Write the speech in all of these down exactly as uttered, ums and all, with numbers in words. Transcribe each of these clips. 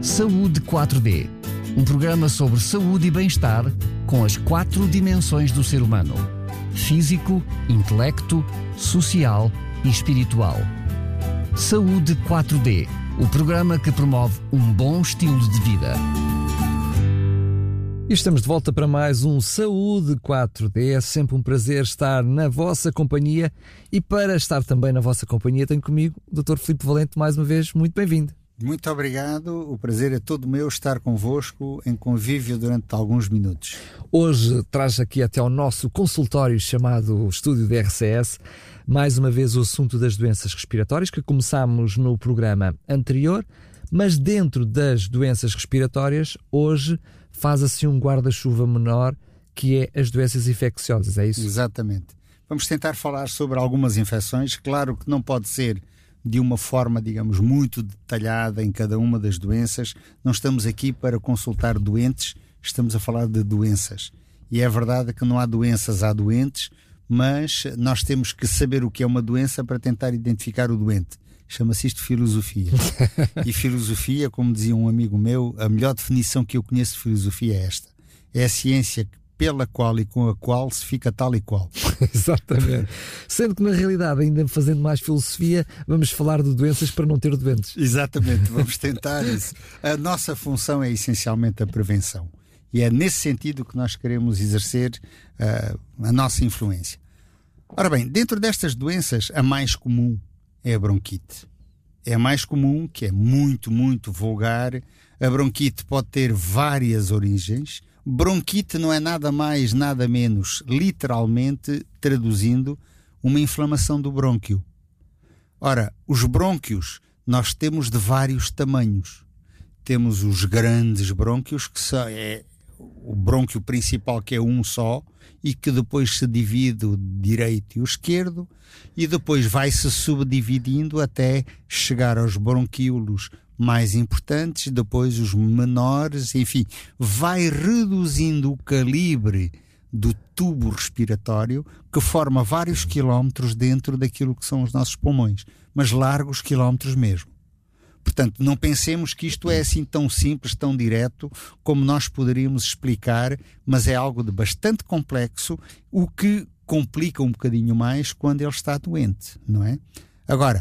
Saúde quatro D, um programa sobre saúde e bem-estar com as quatro dimensões do ser humano: físico, intelecto, social e espiritual. Saúde quatro D, o programa que promove um bom estilo de vida. E estamos de volta para mais um Saúde quatro D. É sempre um prazer estar na vossa companhia, e para estar também na vossa companhia tenho comigo o doutor Filipe Valente. Mais uma vez, muito bem-vindo. Muito obrigado, o prazer é todo meu estar convosco em convívio durante alguns minutos. Hoje traz aqui até ao nosso consultório chamado Estúdio da R C S, mais uma vez o assunto das doenças respiratórias, que começámos no programa anterior, mas dentro das doenças respiratórias, hoje faz assim um guarda-chuva menor, que é as doenças infecciosas, é isso? Exatamente. Vamos tentar falar sobre algumas infecções. Claro que não pode ser de uma forma, digamos, muito detalhada em cada uma das doenças. Não estamos aqui para consultar doentes, estamos a falar de doenças. E é verdade que não há doenças, há doentes, mas nós temos que saber o que é uma doença para tentar identificar o doente. Chama-se isto filosofia. E filosofia, como dizia um amigo meu, a melhor definição que eu conheço de filosofia é esta: é a ciência pela qual e com a qual se fica tal e qual. Exatamente. Sendo que na realidade, ainda fazendo mais filosofia, vamos falar de doenças para não ter doentes. Exatamente, vamos tentar isso. A nossa função é essencialmente a prevenção, e é nesse sentido que nós queremos exercer uh, a nossa influência. Ora bem, dentro destas doenças, a mais comum é a bronquite. É a mais comum, que é muito, muito vulgar. A bronquite pode ter várias origens. Bronquite não é nada mais, nada menos, literalmente, traduzindo, uma inflamação do brônquio. Ora, os brônquios nós temos de vários tamanhos. Temos os grandes brônquios, que são, é o brônquio principal, que é um só, e que depois se divide o direito e o esquerdo, e depois vai-se subdividindo até chegar aos bronquíolos mais importantes, depois os menores, enfim, vai reduzindo o calibre do tubo respiratório, que forma vários quilómetros dentro daquilo que são os nossos pulmões, mas largos quilómetros mesmo. Portanto, não pensemos que isto é assim tão simples, tão direto, como nós poderíamos explicar, mas é algo de bastante complexo, o que complica um bocadinho mais quando ele está doente, não é? Agora,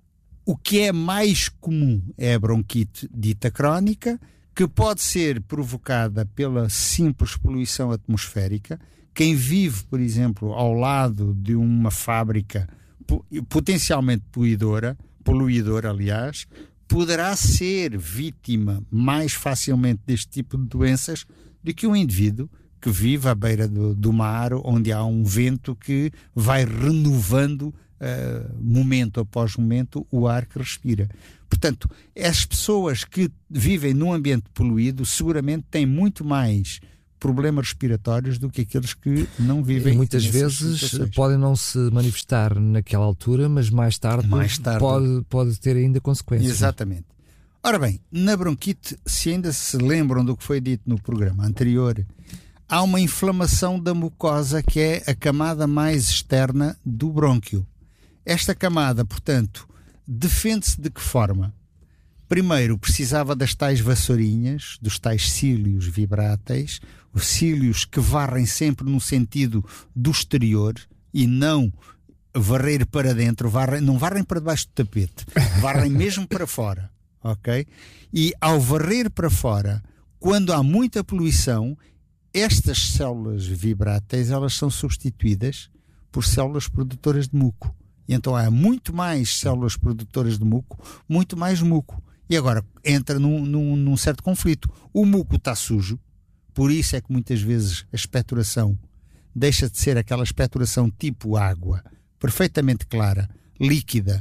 o que é mais comum é a bronquite dita crónica, que pode ser provocada pela simples poluição atmosférica. Quem vive, por exemplo, ao lado de uma fábrica potencialmente poluidora, poluidora, aliás, poderá ser vítima mais facilmente deste tipo de doenças do que um indivíduo que vive à beira do, do mar, onde há um vento que vai renovando Uh, momento após momento o ar que respira. Portanto, as pessoas que vivem num ambiente poluído seguramente têm muito mais problemas respiratórios do que aqueles que não vivem. E muitas vezes situações. Podem não se manifestar naquela altura, mas mais tarde, mais tarde pode, pode ter ainda consequências. Exatamente. Ora bem, na bronquite, se ainda se lembram do que foi dito no programa anterior, há uma inflamação da mucosa, que é a camada mais externa do brônquio. Esta camada, portanto, defende-se de que forma? Primeiro, precisava das tais vassourinhas, dos tais cílios vibráteis, os cílios que varrem sempre no sentido do exterior e não varrer para dentro, varrem, não varrem para debaixo do tapete, varrem mesmo para fora, ok? E ao varrer para fora, quando há muita poluição, estas células vibráteis, elas são substituídas por células produtoras de muco. E então há muito mais células produtoras de muco, muito mais muco. E agora entra num, num, num certo conflito. O muco está sujo, por isso é que muitas vezes a expectoração deixa de ser aquela expectoração tipo água, perfeitamente clara, líquida,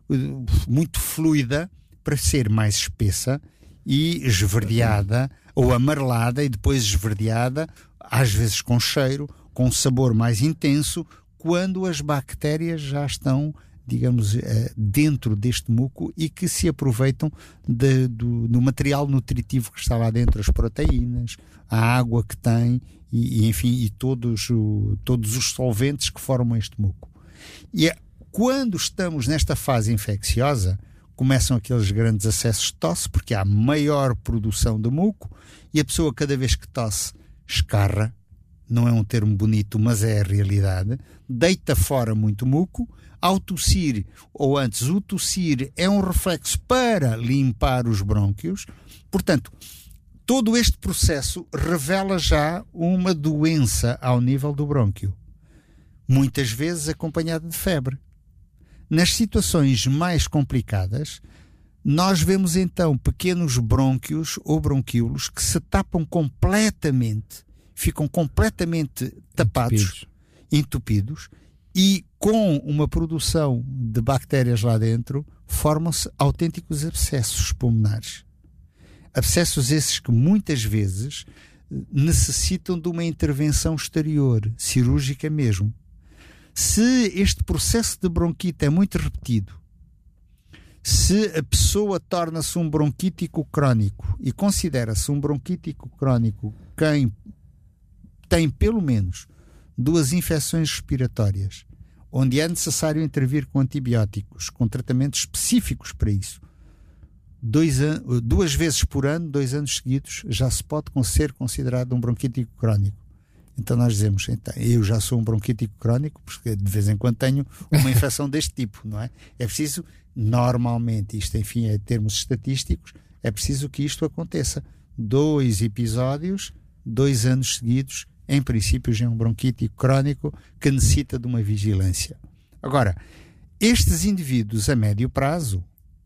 muito fluida, para ser mais espessa e esverdeada, ou amarelada e depois esverdeada, às vezes com cheiro, com sabor mais intenso, quando as bactérias já estão, digamos, dentro deste muco e que se aproveitam de, do, do material nutritivo que está lá dentro, as proteínas, a água que tem e, e enfim, e todos, o, todos os solventes que formam este muco. E é, quando estamos nesta fase infecciosa, começam aqueles grandes acessos de tosse, porque há maior produção de muco e a pessoa, cada vez que tosse, escarra. Não é um termo bonito, mas é a realidade. Deita fora muito muco. Ao tossir, ou antes, o tossir é um reflexo para limpar os brônquios. Portanto, todo este processo revela já uma doença ao nível do brônquio, muitas vezes acompanhada de febre. Nas situações mais complicadas, nós vemos então pequenos brônquios ou bronquíolos que se tapam completamente, ficam completamente tapados, entupidos, entupidos e com uma produção de bactérias lá dentro, formam-se autênticos abscessos pulmonares. Abscessos esses que muitas vezes necessitam de uma intervenção exterior, cirúrgica mesmo. Se este processo de bronquite é muito repetido, se a pessoa torna-se um bronquítico crónico e considera-se um bronquítico crónico quem tem pelo menos duas infecções respiratórias, onde é necessário intervir com antibióticos, com tratamentos específicos para isso, dois an- duas vezes por ano, dois anos seguidos, já se pode ser considerado um bronquítico crónico. Então nós dizemos, então, eu já sou um bronquítico crónico, porque de vez em quando tenho uma infecção deste tipo, não é? É preciso, normalmente, isto enfim é termos estatísticos, é preciso que isto aconteça. Dois episódios, dois anos seguidos, em princípio já é um bronquítico crónico que necessita de uma vigilância. Agora, estes indivíduos a médio prazo,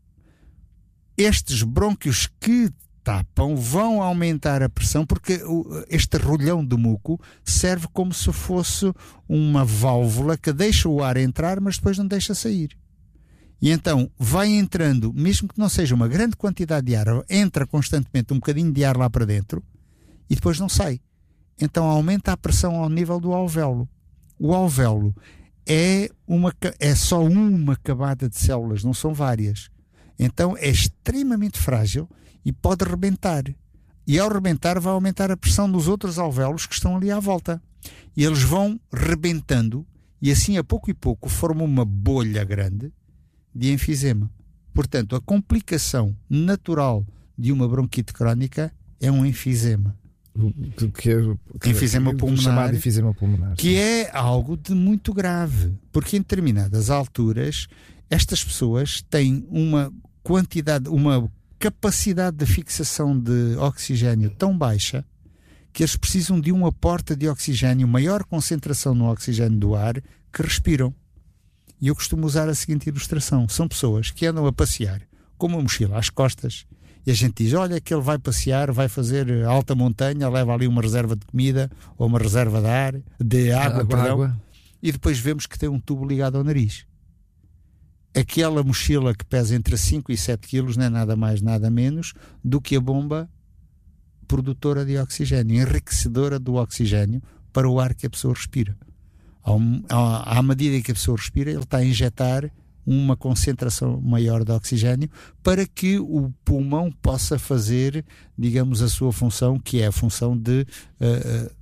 estes brônquios que tapam vão aumentar a pressão, porque este rolhão de muco serve como se fosse uma válvula que deixa o ar entrar, mas depois não deixa sair. E então vai entrando, mesmo que não seja uma grande quantidade de ar, entra constantemente um bocadinho de ar lá para dentro e depois não sai. Então aumenta a pressão ao nível do alvéolo. O alvéolo é, uma, é só uma camada de células, não são várias. Então é extremamente frágil e pode rebentar. E ao rebentar vai aumentar a pressão nos outros alvéolos que estão ali à volta. E eles vão rebentando e assim a pouco e pouco formam uma bolha grande de enfisema. Portanto, a complicação natural de uma bronquite crónica é um enfisema. Que, que, que, enfisema pulmonar, chamado enfisema pulmonar, que é algo de muito grave, porque em determinadas alturas estas pessoas têm uma quantidade, uma capacidade de fixação de oxigênio tão baixa que eles precisam de um aporte de oxigênio, maior concentração no oxigênio do ar que respiram. E eu costumo usar a seguinte ilustração: são pessoas que andam a passear com uma mochila às costas e a gente diz, olha que ele vai passear, vai fazer alta montanha, leva ali uma reserva de comida ou uma reserva de ar, de água, água, perdão, água. E depois vemos que tem um tubo ligado ao nariz. Aquela mochila que pesa entre cinco e sete quilos não é nada mais, nada menos do que a bomba produtora de oxigênio, enriquecedora do oxigênio para o ar que a pessoa respira. À medida que a pessoa respira, ele está a injetar uma concentração maior de oxigênio para que o pulmão possa fazer, digamos, a sua função, que é a função de uh,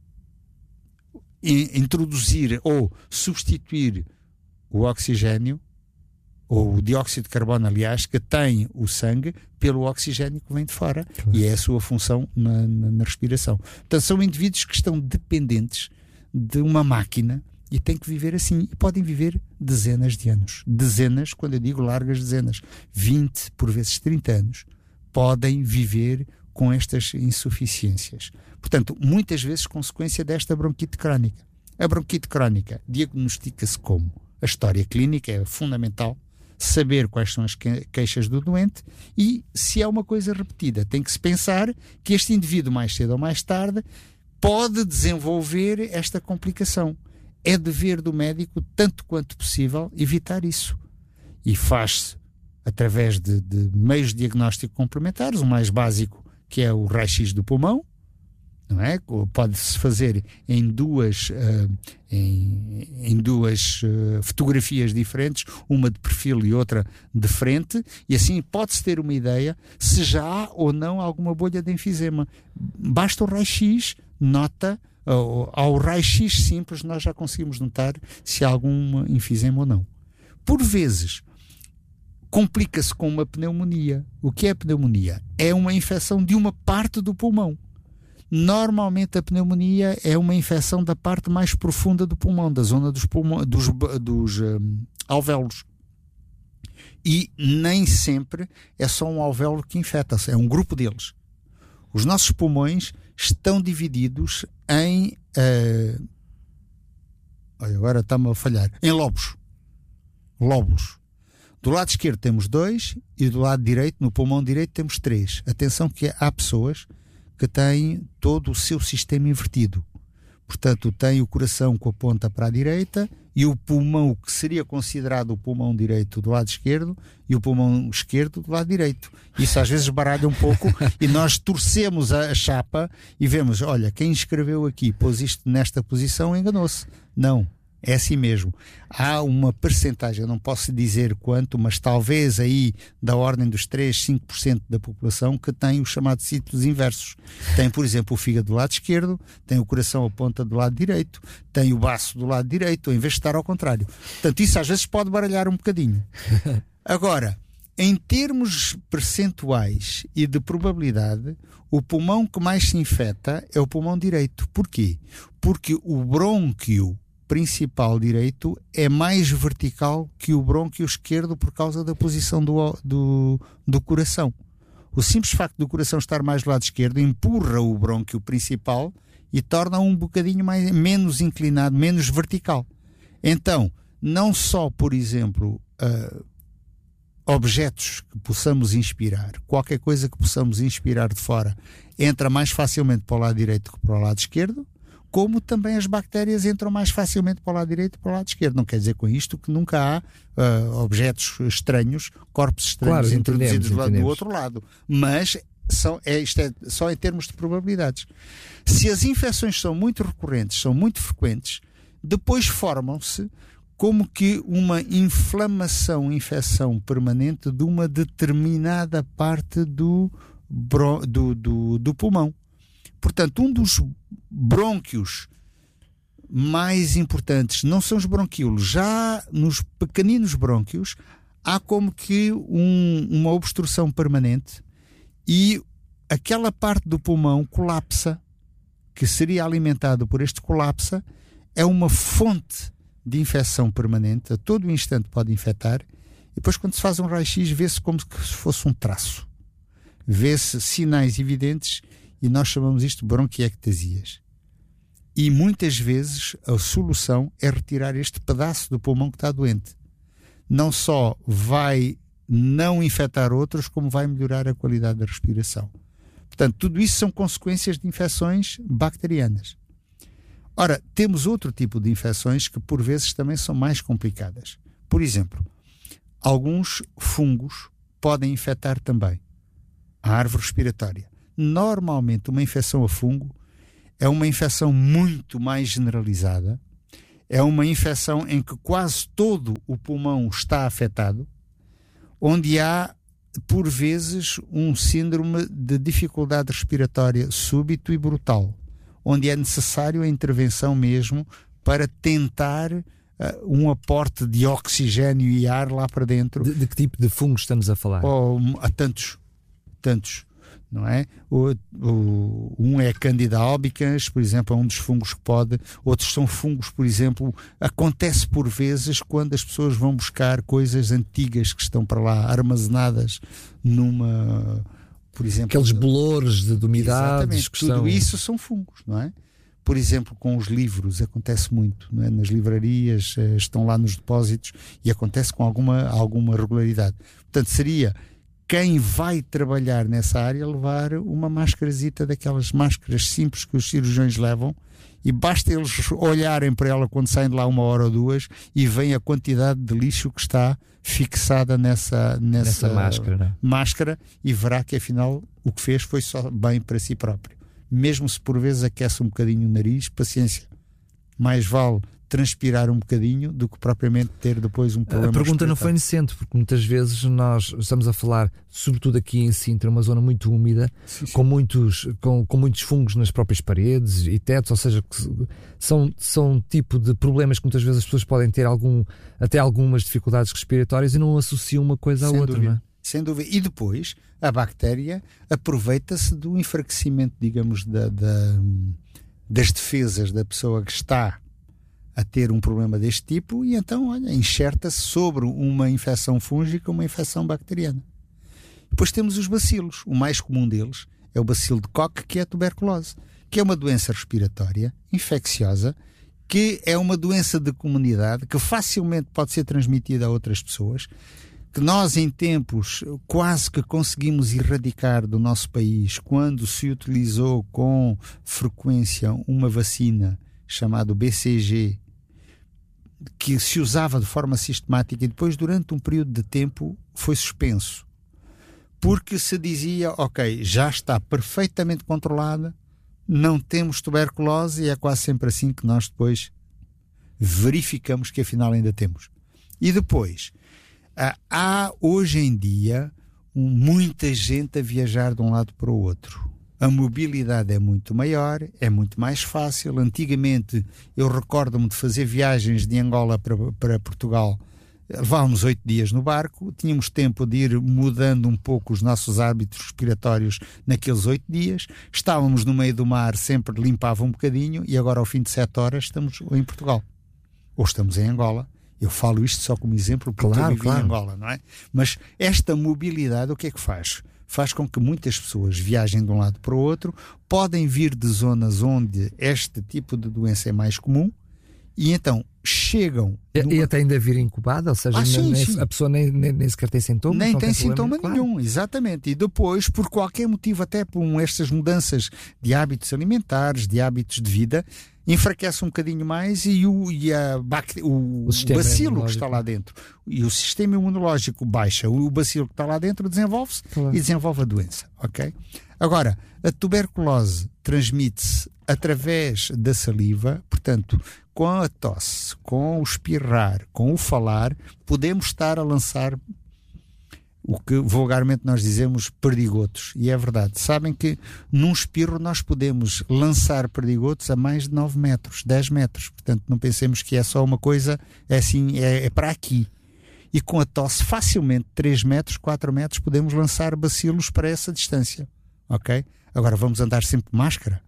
uh, introduzir ou substituir o oxigênio, ou o dióxido de carbono, aliás, que tem o sangue, pelo oxigênio que vem de fora. Claro. E é a sua função na, na, na respiração. Portanto, são indivíduos que estão dependentes de uma máquina e têm que viver assim. E podem viver dezenas de anos. Dezenas, quando eu digo largas dezenas, vinte, por vezes trinta anos, podem viver com estas insuficiências. Portanto, muitas vezes consequência desta bronquite crónica. A bronquite crónica diagnostica-se como? A história clínica é fundamental, saber quais são as queixas do doente e, se é uma coisa repetida, tem que se pensar que este indivíduo, mais cedo ou mais tarde, pode desenvolver esta complicação. É dever do médico, tanto quanto possível, evitar isso. E faz-se através de, de meios de diagnóstico complementares, o mais básico, que é o raio-x do pulmão, não é? Pode-se fazer em duas, uh, em, em duas uh, fotografias diferentes, uma de perfil e outra de frente, e assim pode-se ter uma ideia se já há ou não alguma bolha de enfisema. Basta o raio-x, nota, uh, ao raio-x simples nós já conseguimos notar se há algum enfisema ou não. Por vezes, complica-se com uma pneumonia. O que é a pneumonia? É uma infecção de uma parte do pulmão. Normalmente a pneumonia é uma infecção da parte mais profunda do pulmão, da zona dos, pulmão, dos, dos um, alvéolos. E nem sempre é só um alvéolo que infeta, é um grupo deles. Os nossos pulmões estão divididos em... Uh, olha, agora está-me a falhar. Em lobos. Lóbulos. Do lado esquerdo temos dois e do lado direito, no pulmão direito, temos três. Atenção que há pessoas que têm todo o seu sistema invertido. Portanto, tem o coração com a ponta para a direita e o pulmão, que seria considerado o pulmão direito, do lado esquerdo, e o pulmão esquerdo do lado direito. Isso às vezes baralha um pouco e nós torcemos a chapa e vemos, olha, quem escreveu aqui, pôs isto nesta posição, enganou-se. Não. É assim mesmo. Há uma percentagem, eu não posso dizer quanto, mas talvez aí da ordem dos três, cinco por cento da população que tem os chamados sítios inversos. Tem, por exemplo, o fígado do lado esquerdo, tem o coração a ponta do lado direito, tem o baço do lado direito, em vez de estar ao contrário. Portanto, isso às vezes pode baralhar um bocadinho. Agora, em termos percentuais e de probabilidade, o pulmão que mais se infecta é o pulmão direito. Porquê? Porque o brônquio principal direito é mais vertical que o brônquio esquerdo por causa da posição do, do, do coração. O simples facto do coração estar mais do lado esquerdo empurra o brônquio principal e torna-o um bocadinho mais, menos inclinado, menos vertical. Então, não só, por exemplo, uh, objetos que possamos inspirar, qualquer coisa que possamos inspirar de fora, entra mais facilmente para o lado direito que para o lado esquerdo, como também as bactérias entram mais facilmente para o lado direito e para o lado esquerdo. Não quer dizer com isto que nunca há uh, objetos estranhos, corpos estranhos, claro, introduzidos do, lado, do outro lado. Mas são, é, isto é só em termos de probabilidades. Se as infecções são muito recorrentes, são muito frequentes, depois formam-se como que uma inflamação, infecção permanente de uma determinada parte do, do, do, do pulmão. Portanto, um dos brônquios mais importantes não são os bronquíolos. Já nos pequeninos brônquios há como que um, uma obstrução permanente e aquela parte do pulmão colapsa, que seria alimentado por este colapsa, é uma fonte de infecção permanente, a todo instante pode infectar, e depois quando se faz um raio-x vê-se como se fosse um traço. Vê-se sinais evidentes e nós chamamos isto de bronquiectasias. E muitas vezes a solução é retirar este pedaço do pulmão que está doente. Não só vai não infectar outros, como vai melhorar a qualidade da respiração. Portanto, tudo isso são consequências de infecções bacterianas. Ora, temos outro tipo de infecções que por vezes também são mais complicadas. Por exemplo, alguns fungos podem infectar também a árvore respiratória. Normalmente uma infecção a fungo é uma infecção muito mais generalizada, é uma infecção em que quase todo o pulmão está afetado, onde há, por vezes, um síndrome de dificuldade respiratória súbito e brutal, onde é necessário a intervenção mesmo para tentar uh, um aporte de oxigênio e ar lá para dentro. De, de que tipo de fungos estamos a falar? Oh, há tantos, tantos. Não é? O, o, um é Candida albicans, por exemplo, é um dos fungos que pode. Outros são fungos, por exemplo, acontece por vezes quando as pessoas vão buscar coisas antigas que estão para lá armazenadas numa, por exemplo, aqueles bolores de, de umidades que tudo são... isso são fungos, não é? Por exemplo, com os livros acontece muito, não é? Nas livrarias estão lá nos depósitos e acontece com alguma, alguma regularidade. Portanto, seria quem vai trabalhar nessa área levar uma máscarazita daquelas máscaras simples que os cirurgiões levam e basta eles olharem para ela quando saem de lá uma hora ou duas e veem a quantidade de lixo que está fixada nessa, nessa, nessa máscara, máscara e verá que afinal o que fez foi só bem para si próprio. Mesmo se por vezes aquece um bocadinho o nariz, paciência. Mais vale transpirar um bocadinho do que propriamente ter depois um problema. A pergunta não foi inocente, porque muitas vezes nós estamos a falar, sobretudo aqui em Sintra, uma zona muito úmida, sim, sim. Com, muitos, com, com muitos fungos nas próprias paredes e tetos, ou seja, que são, são um tipo de problemas que muitas vezes as pessoas podem ter algum, até algumas dificuldades respiratórias e não associam uma coisa à Sem outra. Dúvida. Não é? Sem dúvida. E depois a bactéria aproveita-se do enfraquecimento, digamos, da, da, das defesas da pessoa que está a ter um problema deste tipo e então, olha, enxerta-se sobre uma infecção fúngica, uma infecção bacteriana. Depois temos os bacilos. O mais comum deles é o bacilo de Koch, que é a tuberculose, que é uma doença respiratória infecciosa, que é uma doença de comunidade, que facilmente pode ser transmitida a outras pessoas, que nós em tempos quase que conseguimos erradicar do nosso país quando se utilizou com frequência uma vacina chamada B C G, que se usava de forma sistemática e depois durante um período de tempo foi suspenso, porque se dizia, ok, já está perfeitamente controlada, não temos tuberculose, e é quase sempre assim que nós depois verificamos que afinal ainda temos. E depois há hoje em dia muita gente a viajar de um lado para o outro. A mobilidade é muito maior, é muito mais fácil. Antigamente, eu recordo-me de fazer viagens de Angola para, para Portugal. Levávamos oito dias no barco, tínhamos tempo de ir mudando um pouco os nossos hábitos respiratórios naqueles oito dias. Estávamos no meio do mar, sempre limpava um bocadinho, e agora ao fim de sete horas estamos em Portugal. Ou estamos em Angola. Eu falo isto só como exemplo porque claro, eu vivi claro. em Angola, não é? Mas esta mobilidade, o que é que faz? Faz com que muitas pessoas viajem de um lado para o outro, podem vir de zonas onde este tipo de doença é mais comum e então chegam... E, numa... e até ainda vir incubada, ou seja, ah, sim, nem, sim. a pessoa nem, nem, nem sequer tem sintomas. Nem tem, tem sintoma problema, nenhum, claro. Exatamente. E depois, por qualquer motivo, até por estas mudanças de hábitos alimentares, de hábitos de vida, enfraquece um bocadinho mais e o, e a bacte... o, o bacilo que está lá dentro e o sistema imunológico baixa, o bacilo que está lá dentro desenvolve-se claro. E desenvolve a doença, ok? Agora, a tuberculose transmite-se através da saliva, portanto, com a tosse, com o espirrar, com o falar, podemos estar a lançar o que vulgarmente nós dizemos perdigotos, e é verdade. Sabem que num espirro nós podemos lançar perdigotos a mais de nove metros, dez metros, portanto não pensemos que é só uma coisa, é assim, é, é para aqui. E com a tosse facilmente três metros, quatro metros podemos lançar bacilos para essa distância, ok? Agora vamos andar sempre de máscara?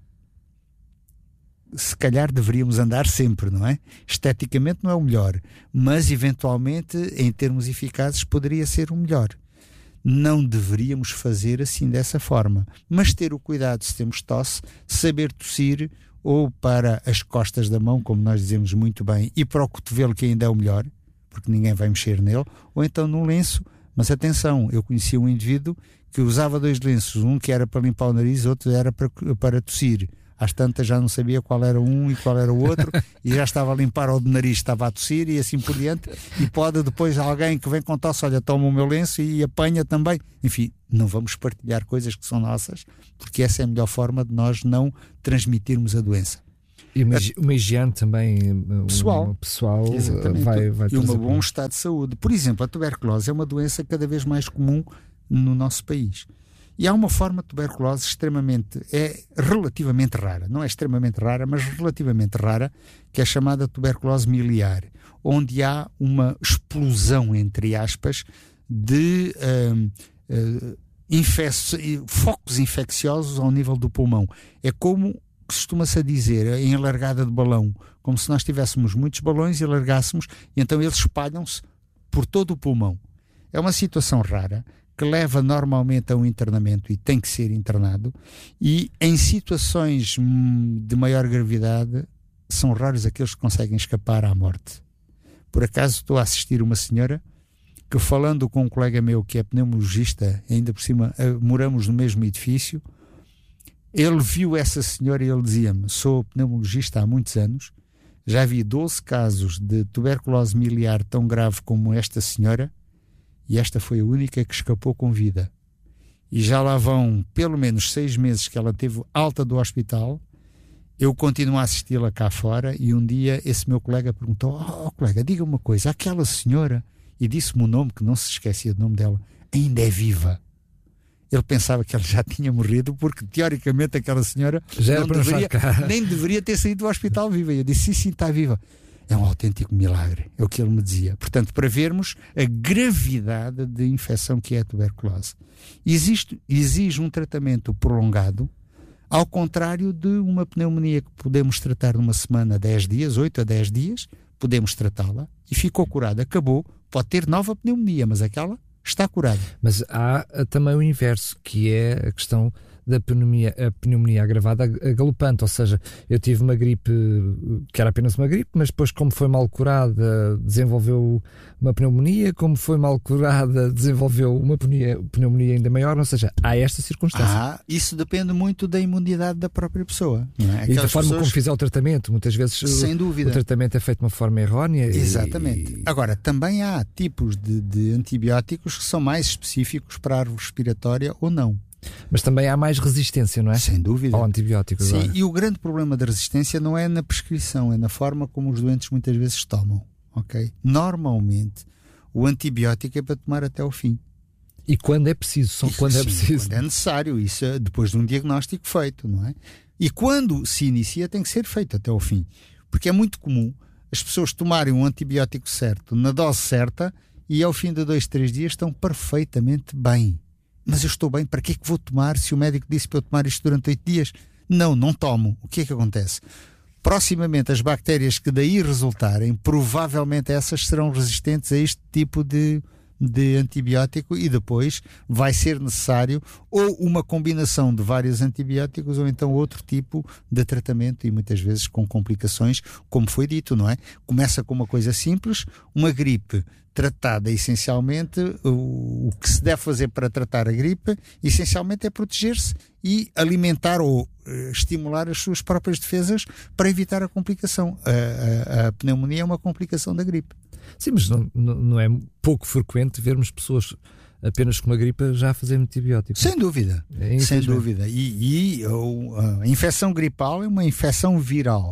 Se calhar deveríamos andar sempre, não é? Esteticamente não é o melhor, mas eventualmente em termos eficazes poderia ser o melhor. Não deveríamos fazer assim dessa forma, mas ter o cuidado, se temos tosse, saber tossir ou para as costas da mão, como nós dizemos muito bem, e para o cotovelo, que ainda é o melhor, porque ninguém vai mexer nele, ou então num lenço. Mas atenção, eu conheci um indivíduo que usava dois lenços, um que era para limpar o nariz, outro era para, para tossir. Às tantas já não sabia qual era um e qual era o outro e já estava a limpar o de nariz, estava a tossir e assim por diante, e pode depois alguém que vem com tosse, olha, toma o meu lenço e apanha também. Enfim, não vamos partilhar coisas que são nossas, porque essa é a melhor forma de nós não transmitirmos a doença. E uma, uma higiene também pessoal, um, pessoal vai, vai e um bom estado de saúde. Por exemplo, a tuberculose é uma doença cada vez mais comum no nosso país. E há uma forma de tuberculose extremamente, é relativamente rara, não é extremamente rara, mas relativamente rara, que é chamada tuberculose miliar, onde há uma explosão, entre aspas, de uh, uh, infec- focos infecciosos ao nível do pulmão. É como costuma-se a dizer, em alargada de balão, como se nós tivéssemos muitos balões e alargássemos, e então eles espalham-se por todo o pulmão. É uma situação rara, que leva normalmente a um internamento e tem que ser internado, e em situações de maior gravidade são raros aqueles que conseguem escapar à morte. Por acaso estou a assistir uma senhora que, falando com um colega meu que é pneumologista, ainda por cima moramos no mesmo edifício, ele viu essa senhora e ele dizia-me: sou pneumologista há muitos anos, já vi doze casos de tuberculose miliar tão grave como esta senhora, e esta foi a única que escapou com vida. E já lá vão pelo menos seis meses que ela teve alta do hospital eu continuo a assisti-la cá fora e um dia esse meu colega perguntou: oh, oh colega, diga uma coisa, aquela senhora, e disse-me o nome, que não se esquecia do nome dela, ainda é viva? Ele pensava que ela já tinha morrido, porque teoricamente aquela senhora já não deveria, nem deveria ter saído do hospital viva. E eu disse: sim, sim, está viva. É um autêntico milagre, é o que ele me dizia. Portanto, para vermos a gravidade de infecção que é a tuberculose. Existe, exige um tratamento prolongado, ao contrário de uma pneumonia que podemos tratar numa semana, dez dias, oito a dez dias, podemos tratá-la e ficou curada, acabou, pode ter nova pneumonia, mas aquela está curada. Mas há também o inverso, que é a questão da pneumonia, a pneumonia agravada galopante, ou seja, eu tive uma gripe que era apenas uma gripe, mas depois, como foi mal curada, desenvolveu uma pneumonia, como foi mal curada, desenvolveu uma pneumonia, pneumonia ainda maior, ou seja, há esta circunstância. Ah, isso depende muito da imunidade da própria pessoa. Não é? E da forma pessoas... como fizer o tratamento, muitas vezes sem dúvida. O tratamento é feito de uma forma errónea. Exatamente. E... Agora, também há tipos de, de antibióticos que são mais específicos para a árvore respiratória ou não. Mas também há mais resistência, não é? Sem dúvida. Ao antibiótico. Sim, agora. E o grande problema da resistência não é na prescrição, é na forma como os doentes muitas vezes tomam. Okay? Normalmente, o antibiótico é para tomar até ao fim. E quando é preciso, só e, quando sim, é preciso. Quando é necessário, isso é depois de um diagnóstico feito, não é? E quando se inicia, tem que ser feito até ao fim. Porque é muito comum as pessoas tomarem um antibiótico certo, na dose certa, e ao fim de dois, três dias estão perfeitamente bem. Mas eu estou bem, para que é que vou tomar se o médico disse para eu tomar isto durante oito dias? Não, não tomo. O que é que acontece? Proximamente as bactérias que daí resultarem, provavelmente essas serão resistentes a este tipo de, de antibiótico e depois vai ser necessário ou uma combinação de vários antibióticos ou então outro tipo de tratamento e muitas vezes com complicações, como foi dito, não é? Começa com uma coisa simples, uma gripe tratada essencialmente, o, o que se deve fazer para tratar a gripe essencialmente é proteger-se e alimentar ou uh, estimular as suas próprias defesas para evitar a complicação. A, a, a pneumonia é uma complicação da gripe. Sim, mas não, não é pouco frequente vermos pessoas apenas com uma gripe já a fazer antibióticos. Sem dúvida, é sem dúvida. E, e a infecção gripal é uma infecção viral.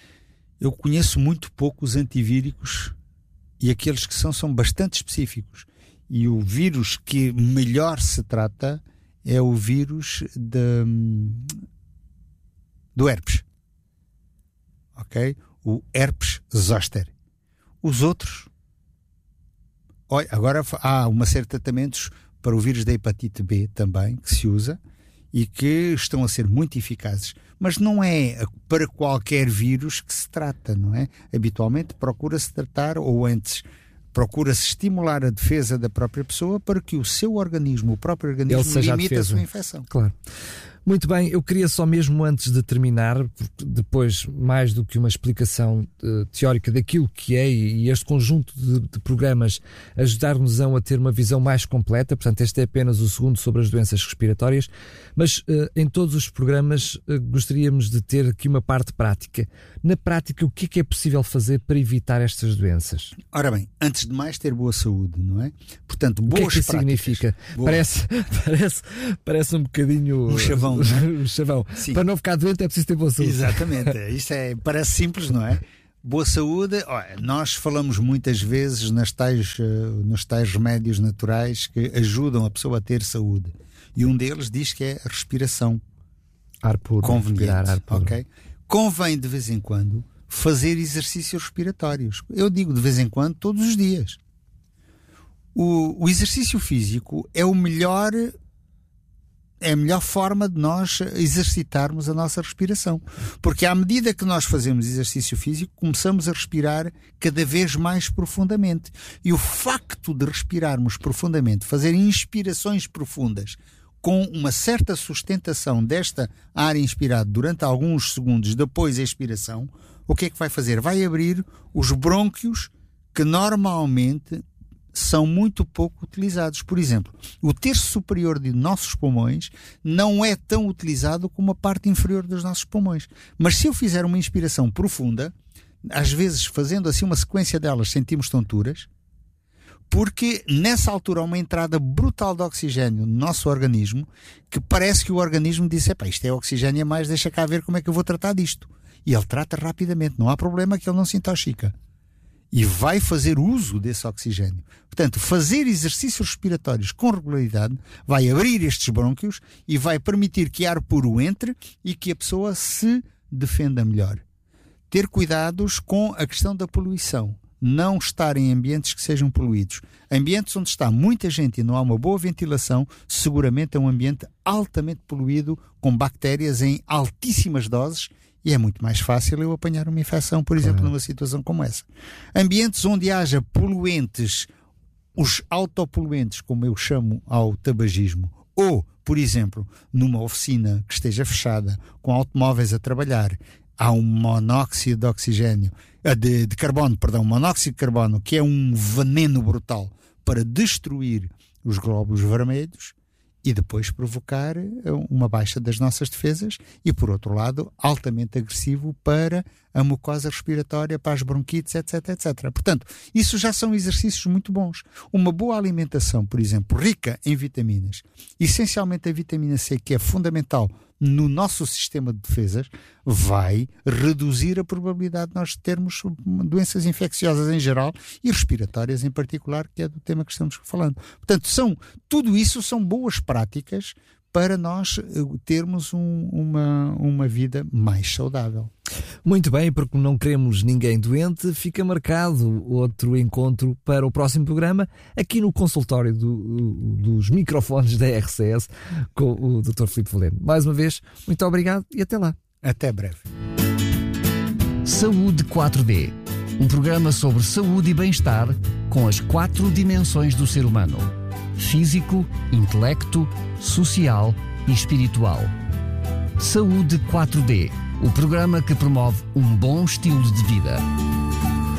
Eu conheço muito pouco os antivíricos e aqueles que são, são bastante específicos. E o vírus que melhor se trata é o vírus de, do herpes. Ok? O herpes zoster. Os outros... Olha, agora há uma série de tratamentos para o vírus da hepatite B também, que se usa e que estão a ser muito eficazes. Mas não é para qualquer vírus que se trata, não é? Habitualmente procura-se tratar, ou antes, procura-se estimular a defesa da própria pessoa para que o seu organismo, o próprio organismo, limite a, a sua infecção. Claro. Muito bem, eu queria só mesmo antes de terminar, depois mais do que uma explicação uh, teórica daquilo que é e, e este conjunto de, de programas ajudar-nos a ter uma visão mais completa, portanto este é apenas o segundo sobre as doenças respiratórias, mas uh, em todos os programas uh, gostaríamos de ter aqui uma parte prática. Na prática, o que é que é possível fazer para evitar estas doenças? Ora bem, antes de mais ter boa saúde, não é? Portanto, boas práticas. O que é que isso significa? Parece, parece, parece um bocadinho... Um chavão. O chavão. Para não ficar doente é preciso ter boa saúde. Exatamente. Isto é, parece simples, não é? Boa saúde. Olha, nós falamos muitas vezes nas tais, uh, nos tais remédios naturais que ajudam a pessoa a ter saúde. E um deles diz que é a respiração. Ar puro. Conveniente. Respirar ar puro. Okay? Convém de vez em quando fazer exercícios respiratórios. Eu digo de vez em quando, todos os dias. O, o exercício físico é o melhor... é a melhor forma de nós exercitarmos a nossa respiração. Porque à medida que nós fazemos exercício físico, começamos a respirar cada vez mais profundamente. E o facto de respirarmos profundamente, fazer inspirações profundas, com uma certa sustentação desta ar inspirado durante alguns segundos depois da expiração, o que é que vai fazer? Vai abrir os brônquios que normalmente são muito pouco utilizados. Por exemplo, o terço superior de nossos pulmões não é tão utilizado como a parte inferior dos nossos pulmões. Mas se eu fizer uma inspiração profunda, às vezes fazendo assim uma sequência delas sentimos tonturas, porque nessa altura há uma entrada brutal de oxigênio no nosso organismo, que parece que o organismo disse, epá, isto é oxigênio a mais, deixa cá ver como é que eu vou tratar disto. E ele trata rapidamente, não há problema que ele não se intoxica. E vai fazer uso desse oxigênio. Portanto, fazer exercícios respiratórios com regularidade vai abrir estes brônquios e vai permitir que ar puro entre e que a pessoa se defenda melhor. Ter cuidados com a questão da poluição. Não estar em ambientes que sejam poluídos. Ambientes onde está muita gente e não há uma boa ventilação, seguramente é um ambiente altamente poluído, com bactérias em altíssimas doses, e é muito mais fácil eu apanhar uma infecção, por exemplo, numa situação como essa. Ambientes onde haja poluentes, os autopoluentes, como eu chamo ao tabagismo, ou, por exemplo, numa oficina que esteja fechada, com automóveis a trabalhar, há um monóxido de oxigênio, de, de carbono, perdão, monóxido de carbono, que é um veneno brutal para destruir os glóbulos vermelhos e depois provocar uma baixa das nossas defesas e, por outro lado, altamente agressivo para a mucosa respiratória, para as bronquites, etc, etcétera. Portanto, isso já são exercícios muito bons. Uma boa alimentação, por exemplo, rica em vitaminas, essencialmente a vitamina C, que é fundamental no nosso sistema de defesas, vai reduzir a probabilidade de nós termos doenças infecciosas em geral e respiratórias em particular, que é do tema que estamos falando. Portanto, são, tudo isso são boas práticas para nós termos um, uma, uma vida mais saudável. Muito bem, porque não queremos ninguém doente, fica marcado outro encontro para o próximo programa, aqui no consultório do, dos microfones da R C S, com o doutor Filipe Valente. Mais uma vez, muito obrigado e até lá. Até breve. Saúde quatro D, um programa sobre saúde e bem-estar com as quatro dimensões do ser humano: físico, intelecto, social e espiritual. Saúde quatro D, o programa que promove um bom estilo de vida.